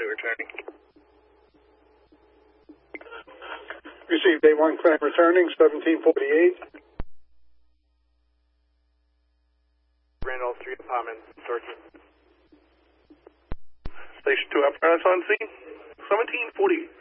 returning. Received A1 claim returning, 1748. Randolph Street Apartment, Sergeant. Station 2 apparatus on scene, 1740.